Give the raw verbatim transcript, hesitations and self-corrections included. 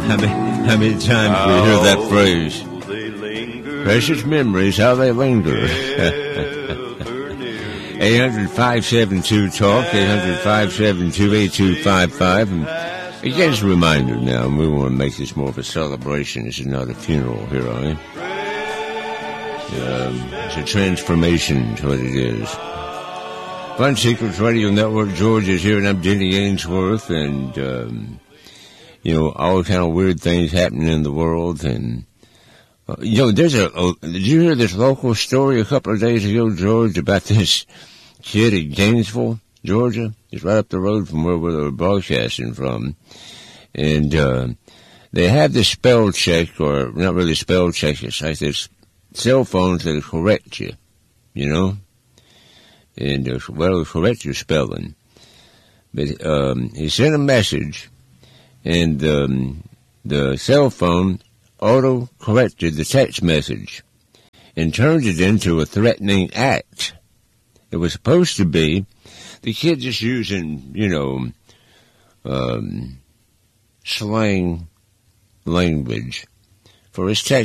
How many, how many times we hear that phrase? Precious memories, how they linger. eight hundred, five seven two, talk, eight hundred, five seven two, eight two five five. And again, it's a reminder now, and we want to make this more of a celebration. This is not a funeral here, are we? Um, it's a transformation, is what it is. Fun Secrets Radio Network. George is here, and I'm Denny Ainsworth, and, um, you know, all kind of weird things happening in the world, and, uh, you know, there's a, a, did you hear this local story a couple of days ago, George, about this kid in Gainesville, Georgia? It's right up the road from where we were broadcasting from, and, uh, they have this spell check, or not really spell check, it's like this cell phones that'll correct you, you know? And, uh, well, correct your spelling. But, um, he sent a message, and, um, the cell phone auto-corrected the text message and turned it into a threatening act. It was supposed to be the kid just using, you know, um, slang language for his text